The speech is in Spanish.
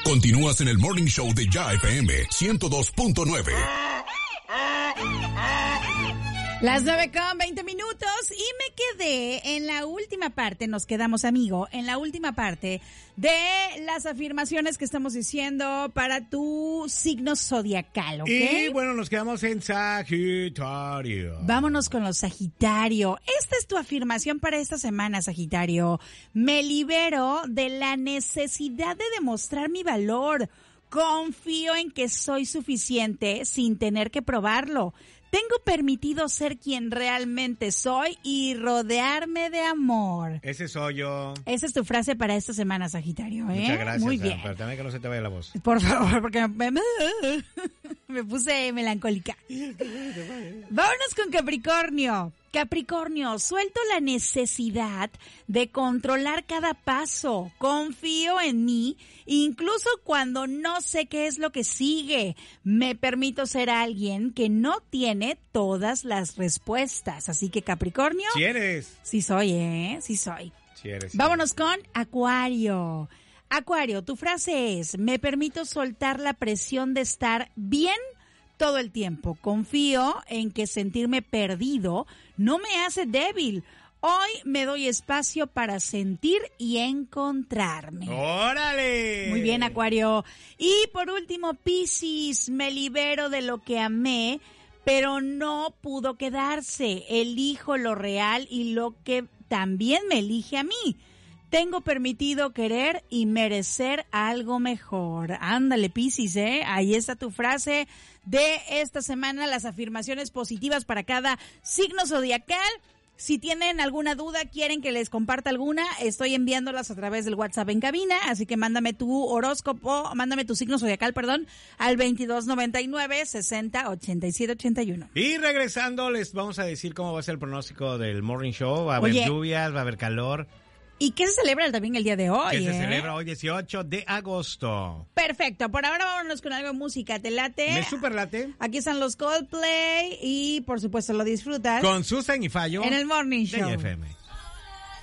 Continúas en el Morning Show de Ya FM 102.9. Las 9:20 y me quedé en la última parte, nos quedamos, amigo, en la última parte de las afirmaciones que estamos diciendo para tu signo zodiacal, ¿ok? Y bueno, nos quedamos en Sagitario. Vámonos con los Sagitario. Esta es tu afirmación para esta semana, Sagitario. Me libero de la necesidad de demostrar mi valor. Confío en que soy suficiente sin tener que probarlo. Tengo permitido ser quien realmente soy y rodearme de amor. Ese soy yo. Esa es tu frase para esta semana, Sagitario, ¿eh? Muchas gracias. Muy bien. Pero también que no se te vaya la voz. Por favor, porque me puse melancólica. Vámonos con Capricornio. Capricornio, suelto la necesidad de controlar cada paso. Confío en mí, incluso cuando no sé qué es lo que sigue. Me permito ser alguien que no tiene todas las respuestas. Así que, Capricornio... ¿Sí eres? Sí soy, ¿eh? Sí soy. Sí eres. Vámonos con Acuario. Acuario, tu frase es: me permito soltar la presión de estar bien todo el tiempo. Confío en que sentirme perdido no me hace débil. Hoy me doy espacio para sentir y encontrarme. ¡Órale! Muy bien, Acuario. Y por último, Piscis, me libero de lo que amé, pero no pudo quedarse. Elijo lo real y lo que también me elige a mí. Tengo permitido querer y merecer algo mejor. Ándale, Piscis, ¿eh? Ahí está tu frase de esta semana, las afirmaciones positivas para cada signo zodiacal. Si tienen alguna duda, quieren que les comparta alguna, estoy enviándolas a través del WhatsApp en cabina, así que mándame tu horóscopo, mándame tu signo zodiacal, al 2299-608781. Y regresando, les vamos a decir cómo va a ser el pronóstico del Morning Show. Va a haber lluvias, va a haber calor. ¿Y qué se celebra también el día de hoy? Que se celebra hoy, 18 de agosto. Perfecto. Por ahora vámonos con algo de música. ¿Te late? Me super late. Aquí están los Coldplay y, por supuesto, lo disfrutas. Con Susan y Fallo. En el Morning Show. De FM.